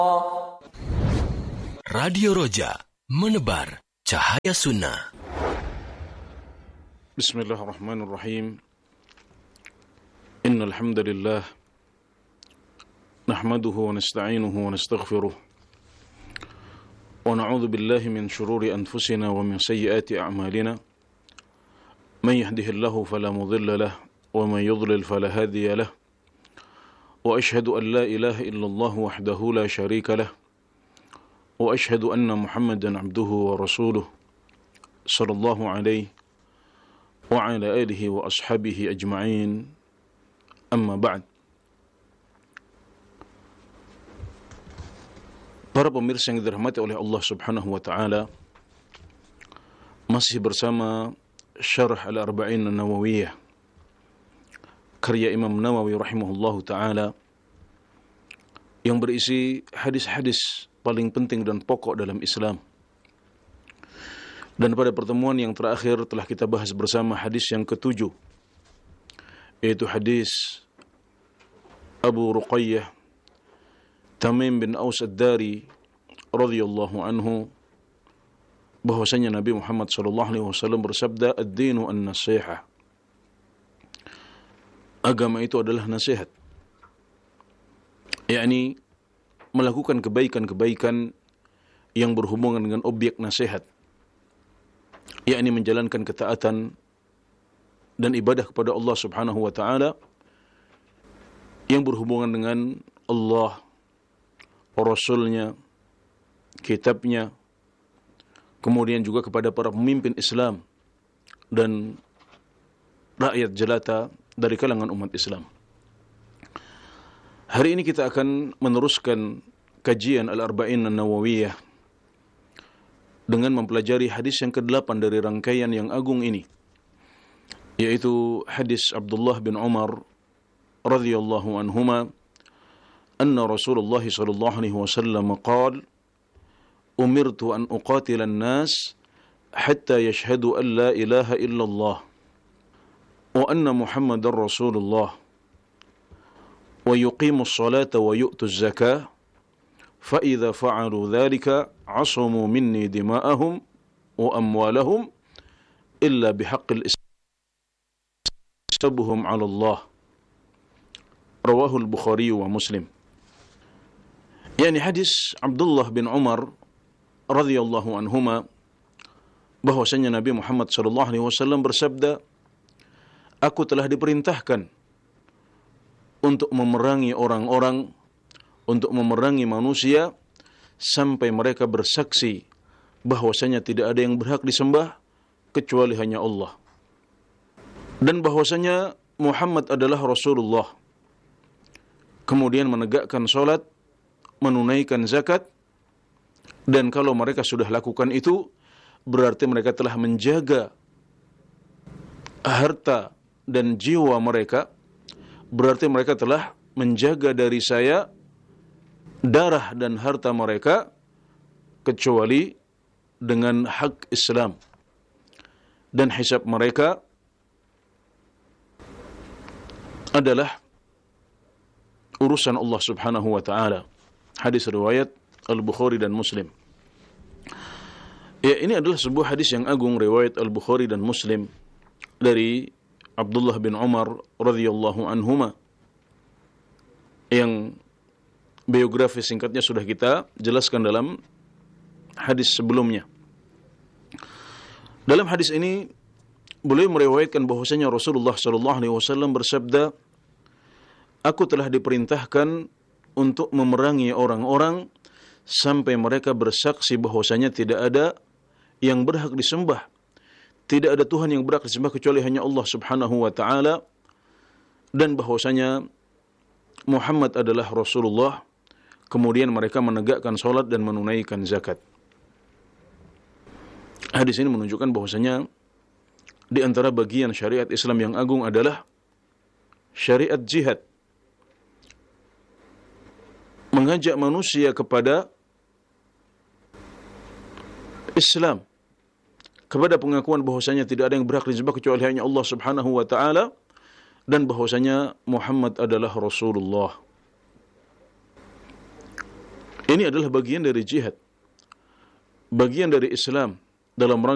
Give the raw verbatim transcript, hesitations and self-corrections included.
Radio Roja, menebar cahaya sunnah. Bismillahirrahmanirrahim. Innal hamdalillah nahmaduhu wa nasta'inuhu wa nastaghfiruh. Wa na'udzu billahi min shururi anfusina wa min sayyiati a'malina. Man yahdihillahu fala mudilla lahu wa man yudlil fala hadiya lahu. Wa ashhadu an la ilaha illallah wahdahu la sharika lahu. وأشهد أن محمدا عبده ورسوله صلى الله عليه وعلى آله وأصحابه أجمعين أما بعد. Para pemirsa yang dirahmati oleh Allah Subhanahu wa taala, masih bersama Syarah Al-Arba'in An-Nawawiyah karya Imam Nawawi rahimahullahu taala yang berisi hadis-hadis paling penting dan pokok dalam Islam. Dan pada pertemuan yang terakhir telah kita bahas bersama hadis yang ketujuh, yaitu hadis Abu Ruqayyah Tamim bin Aus Ad-Dari radhiyallahu anhu, bahwasanya Nabi Muhammad sallallahu alaihi wasallam bersabda, "Ad-dinu an-nasihah." Agama itu adalah nasihat. yakni melakukan kebaikan-kebaikan yang berhubungan dengan objek nasihat, yakni menjalankan ketaatan dan ibadah kepada Allah Subhanahu wa taala yang berhubungan dengan Allah, Rasul-Nya, kitabnya, kemudian juga kepada para pemimpin Islam dan rakyat jelata dari kalangan umat Islam. Hari ini kita akan meneruskan kajian Al-Arba'in An-Nawawiyah dengan mempelajari hadis yang kedelapan dari rangkaian yang agung ini, yaitu hadis Abdullah bin Umar radhiyallahu anhuma, anna Rasulullah sallallahu alaihi wasallam qala, umirtu an uqatila an-nas hatta yashhadu an la ilaha illallah wa anna Muhammadar Rasulullah ويقيموا الصلاة ويؤتوا الزكاة فإذا فعلوا ذلك عصموا مني دماءهم وأموالهم إلا بحق الإسلام حسابهم على الله. رواه البخاري ومسلم. Yani hadis Abdullah bin Umar radhiyallahu anhuma, bahwasanya Nabi Muhammad sallallahu alaihi wasallam bersabda, aku telah diperintahkan untuk memerangi orang-orang, untuk memerangi manusia, sampai mereka bersaksi bahwasanya tidak ada yang berhak disembah kecuali hanya Allah, dan bahwasanya Muhammad adalah Rasulullah. Kemudian menegakkan salat, menunaikan zakat, dan kalau mereka sudah lakukan itu, berarti mereka telah menjaga harta dan jiwa mereka, berarti mereka telah menjaga dari saya darah dan harta mereka kecuali dengan hak Islam, dan hisab mereka adalah urusan Allah Subhanahu wa taala. Hadis riwayat Al-Bukhari dan Muslim. Ya, ini adalah sebuah hadis yang agung riwayat Al-Bukhari dan Muslim dari Abdullah bin Umar radhiyallahu anhuma, yang biografi singkatnya sudah kita jelaskan dalam hadis sebelumnya. Dalam hadis ini beliau meriwayatkan bahwasanya Rasulullah sallallahu alaihi wasallam bersabda, aku telah diperintahkan untuk memerangi orang-orang sampai mereka bersaksi bahwasanya tidak ada yang berhak disembah, tidak ada Tuhan yang berhak disembah kecuali hanya Allah Subhanahu wa taala, dan bahwasanya Muhammad adalah Rasulullah. Kemudian mereka menegakkan salat dan menunaikan zakat. Hadis ini menunjukkan bahwasanya di antara bagian syariat Islam yang agung adalah syariat jihad, mengajak manusia kepada Islam, kepada pengakuan bahwasanya tidak ada yang berhak disembah kecuali hanya Allah Subhanahu wa taala, dan bahwasanya Muhammad adalah Rasulullah. Ini adalah bagian dari jihad, bagian dari Islam dalam rangka